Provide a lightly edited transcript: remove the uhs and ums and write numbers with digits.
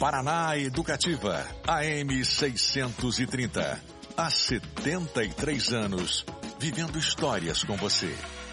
Paraná Educativa, AM 630. Há 73 anos, vivendo histórias com você.